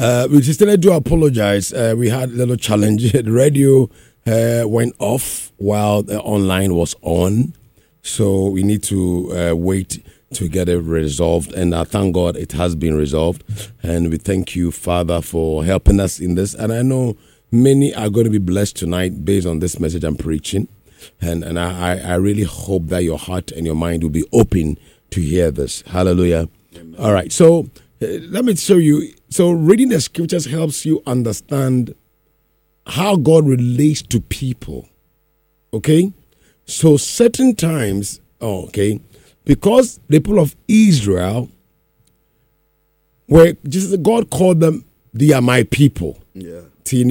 We still do apologize. We had a little challenge. The radio went off while the online was on. So we need to wait to get it resolved. And I thank God it has been resolved. And we thank you, Father, for helping us in this. And I know many are going to be blessed tonight based on this message I'm preaching. And I really hope that your heart and your mind will be open to hear this. Hallelujah. Amen. All right. So let me show you. So reading the scriptures helps you understand how God relates to people. Okay? So certain times, because the people of Israel were just God called them, they are my people. Yeah.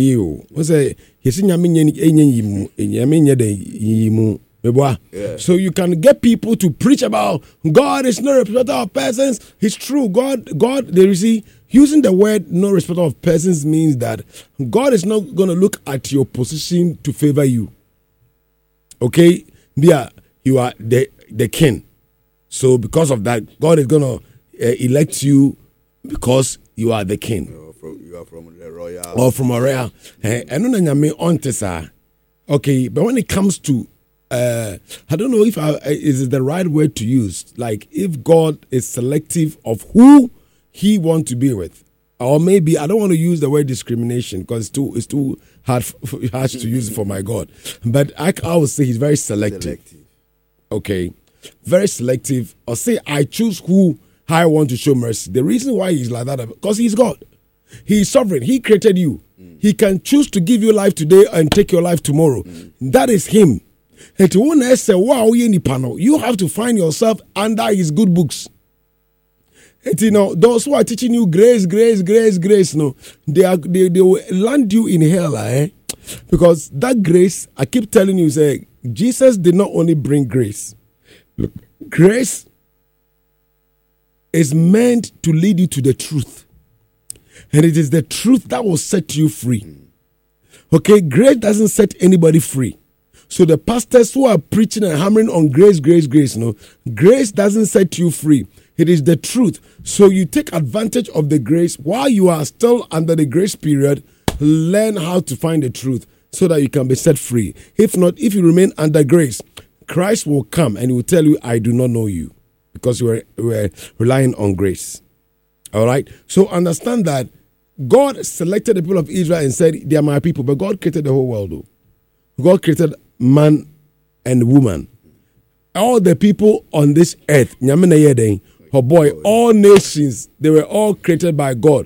Yeah. So you can get people to preach about God is no respecter of persons. It's true. God, you see, using the word no respecter of persons means that God is not going to look at your position to favor you. Okay? Yeah, you are the king. So because of that, God is going to elect you because you are the king. You are from the royal. Or from a royal. Okay, but when it comes to I don't know if is the right word to use. Like if God is selective of who He wants to be with, or maybe I don't want to use the word discrimination because it's too harsh to use for my God. But I would say He's very selective. Okay, very selective. Or say I choose who I want to show mercy. The reason why He's like that because He's God. He's sovereign. He created you. He can choose to give you life today and take your life tomorrow. That is Him. You have to find yourself under His good books. Those who are teaching you grace, no, they will land you in hell, because that grace, I keep telling you, say Jesus did not only bring grace. Look, grace is meant to lead you to the truth, and it is the truth that will set you free. Okay, grace doesn't set anybody free. So the pastors who are preaching and hammering on grace, no, grace doesn't set you free. It is the truth. So you take advantage of the grace while you are still under the grace period. Learn how to find the truth so that you can be set free. If not, if you remain under grace, Christ will come and He will tell you, I do not know you, because you were relying on grace. All right? So understand that God selected the people of Israel and said, they are my people. But God created the whole world, though. God created man and woman. All the people on this earth, all nations, they were all created by God.